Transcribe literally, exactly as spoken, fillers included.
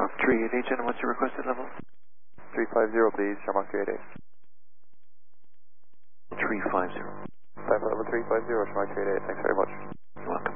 Shamrock three eight eight, and what's your requested level? three five zero, please, Shamrock three eight eight. three five zero. Time for level three five zero, Shamrock three eight eight, thanks very much. You're welcome.